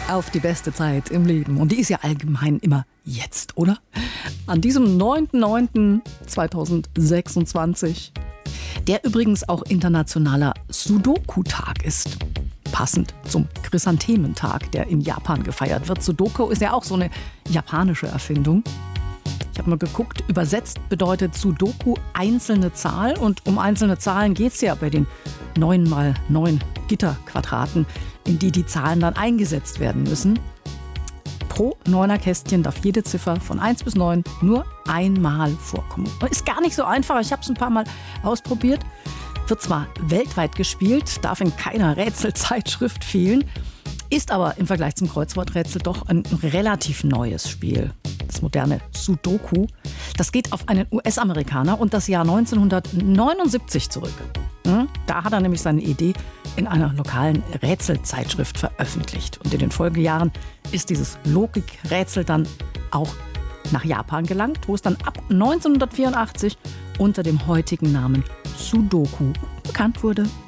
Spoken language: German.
auf die beste Zeit im Leben. Und die ist ja allgemein immer jetzt, oder? An diesem 9.9.2026, der übrigens auch internationaler Sudoku-Tag ist. Passend zum Chrysanthementag, der in Japan gefeiert wird. Sudoku ist ja auch so eine japanische Erfindung. Ich habe mal geguckt, übersetzt bedeutet Sudoku einzelne Zahl. Und um einzelne Zahlen geht es ja bei den 9x9 Gitterquadraten, in die die Zahlen dann eingesetzt werden müssen. Pro 9er-Kästchen darf jede Ziffer von 1 bis 9 nur einmal vorkommen. Ist gar nicht so einfach, ich habe es ein paar Mal ausprobiert. Wird zwar weltweit gespielt, darf in keiner Rätselzeitschrift fehlen, ist aber im Vergleich zum Kreuzworträtsel doch ein relativ neues Spiel. Das moderne Sudoku, das geht auf einen US-Amerikaner und das Jahr 1979 zurück. Da hat er nämlich seine Idee in einer lokalen Rätselzeitschrift veröffentlicht. Und in den Folgejahren ist dieses Logikrätsel dann auch nach Japan gelangt, wo es dann ab 1984 unter dem heutigen Namen Sudoku bekannt wurde.